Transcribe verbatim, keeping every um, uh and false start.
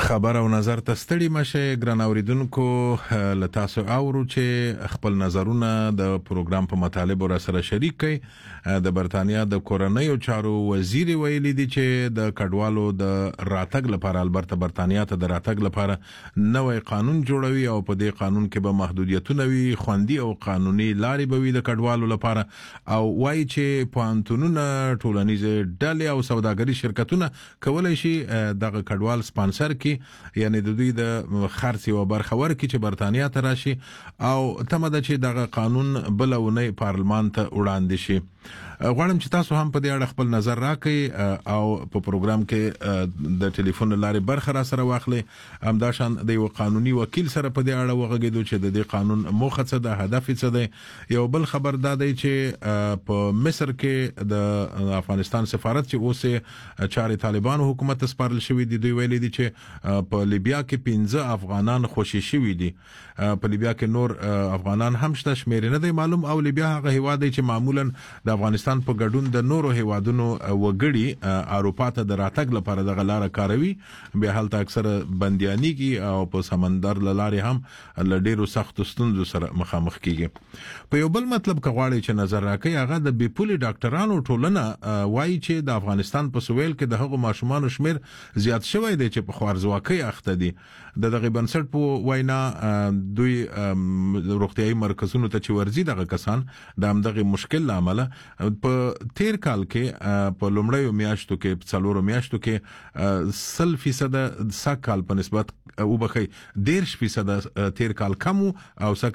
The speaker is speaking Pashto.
خبر او نظر ته ستړي مشه ګران اوریدونکو له تاسو اورو چې خپل نظرونه د پروګرام په مطالب را سره شریک کړي. د برتانیا د کورنۍ چارو وزیر ویلي دي چې د کډوالو د راتګ لپاره البته برتانیا ته د راتګ لپاره نوې قانون جوړوي او په دې قانون کې به محدودیتونه وي، خوندي او قانوني لارې به وي د کډوالو لپاره، او وایي چې پوهنتونونه، ټولنیز ډلې او سوداګري شرکتونه کولای شي دغه کډوال سپانسر کی، یعنی د دوی د خرڅ او برخه ورکړي چې برتانیا ته راشي، او تمه ده چې دغه قانون بلونه پارلمان ته وړاندې شي. غواړم چې تاسو هم په دې اړه خپل نظر راکړئ او په پروګرام کې د ټلیفون لارې برخه را سره واخلئ. همداشان د یو قانوني وکیل سره په دې اړه وغږیدو چې د دې قانون موخه څه ده، هدف څه دی. یو بل خبر دا دی چې په مصر کې د افغانستان سفارت چې اوس چارې طالبانو حکومت ته سپارل شوی دي، دوی ویلي دي چې په لیبیا کې پنځه افغانان خوشي شوي دي. په لیبیا کې نور افغانان هم شته، شمیر نه دی معلوم، او لیبیا هغه هیواد دی چې معمولا د افغانستان په ګډون د نورو هیوادونو وګړي اروپا ته د راتګ لپاره د غلاره کاروي، به هلته اکثر بنديانيږي او په سمندر لارې هم ل ډیرو سخت ستونزو سره مخامخ کیږي. په یو بل مطلب کغواړي چې نظر راکړي، هغه د بیپولي ډاکټرانو ټولنه وایي چې د افغانستان په سویل کې د هغو ماشومان شمیر زیات شوی دی چې په خوارزواکۍ اخته دي. د دغه بنسټ په وینا دوی روغتيایي مرکزونو ته چې ورځي دغه کسان د همدغه مشکل لامل په تیر کال کې په لومړیو میاشتو کې په څلورو میاشتو کې سل فیصد سږ کال په نسبت او بخي ډیر فیصد تیر کال کم او سږ